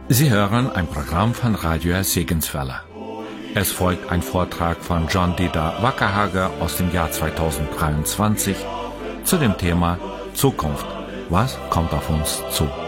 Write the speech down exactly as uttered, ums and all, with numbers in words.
Sie hören ein Programm von Radio Segenswelle. Es folgt ein Vortrag von John-Dieter Wackerhager aus dem Jahr zweitausenddreiundzwanzig zu dem Thema Zukunft. Was kommt auf uns zu?